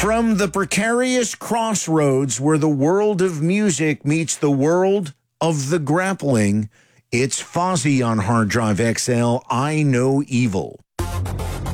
From the precarious crossroads where the world of music meets the world of the grappling, it's Fozzy on Hard Drive XL, I Know Evil.